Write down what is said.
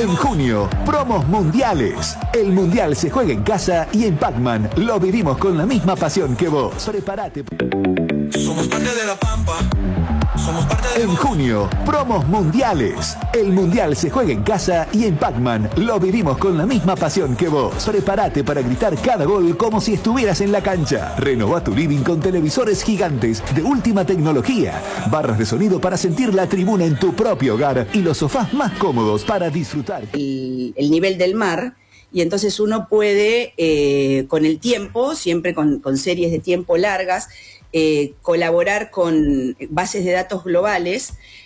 En junio, promos mundiales. El mundial se juega en casa y en Pac-Man lo vivimos con la misma pasión que vos. Prepárate. Somos parte de la Pampa. Somos parte de... En junio, promos mundiales. El mundial se juega en casa y en Pac-Man lo vivimos con la misma pasión que vos. Prepárate para gritar cada gol como si estuvieras en la cancha. Renová tu living con televisores gigantes de última tecnología, barras de sonido para sentir la tribuna en tu propio hogar y los sofás más cómodos para disfrutar. El nivel del mar, y entonces uno puede, con el tiempo, siempre con series de tiempo largas, colaborar con bases de datos globales